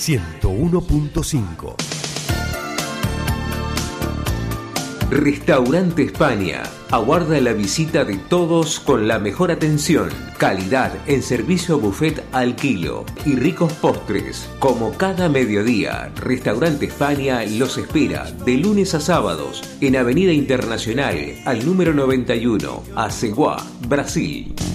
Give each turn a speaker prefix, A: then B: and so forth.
A: 101.5.
B: Restaurante España aguarda la visita de todos con la mejor atención, calidad en servicio buffet al kilo y ricos postres. Como cada mediodía, Restaurante España los espera de lunes a sábados en Avenida Internacional al número 91, Aceguá, Brasil.